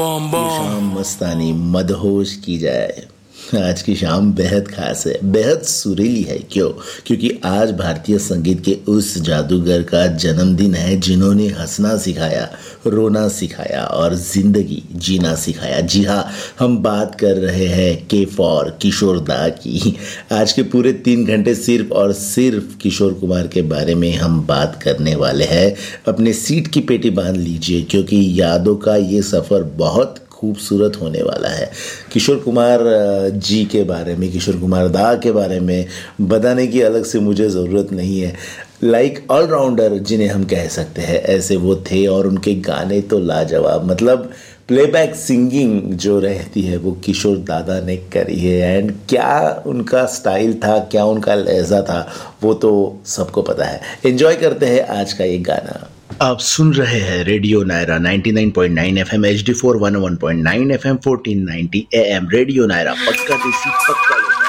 ये शाम मस्तानी मदहोश की जाए। आज की शाम बेहद खास है, बेहद सुरीली है। क्योंकि आज भारतीय संगीत के उस जादूगर का जन्मदिन है जिन्होंने हंसना सिखाया, रोना सिखाया और जिंदगी जीना सिखाया। जी हाँ, हम बात कर रहे हैं के फॉर किशोर दा की। आज के पूरे 3 घंटे सिर्फ और सिर्फ किशोर कुमार के बारे में हम बात करने वाले हैं। अपने सीट की पेटी बांध लीजिए क्योंकि यादों का ये सफ़र बहुत खूबसूरत होने वाला है। किशोर कुमार जी के बारे में, किशोर कुमार दा के बारे में बताने की अलग से मुझे ज़रूरत नहीं है। लाइक ऑलराउंडर जिन्हें हम कह सकते हैं, ऐसे वो थे और उनके गाने तो लाजवाब। मतलब प्लेबैक सिंगिंग जो रहती है वो किशोर दादा ने करी है। एंड क्या उनका स्टाइल था, क्या उनका लहजा था, वो तो सबको पता है। एंजॉय करते हैं आज का ये गाना। आप सुन रहे हैं radio Naira 99.9 FM HD4 101.9 FM 1490 AM। Radio Naira, पक्का देसी पक्का।